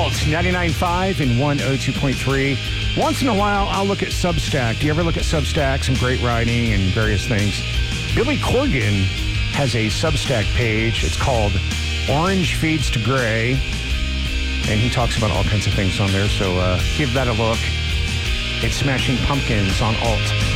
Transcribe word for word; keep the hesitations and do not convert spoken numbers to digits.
Alt ninety-nine point five and one oh two point three. Once in a while, I'll look at Substack. Do you ever look at Substack? Some great writing and various things. Billy Corgan has a Substack page. It's called Orange Fades to Gray. And he talks about all kinds of things on there. So uh, give that a look. It's Smashing Pumpkins on Alt.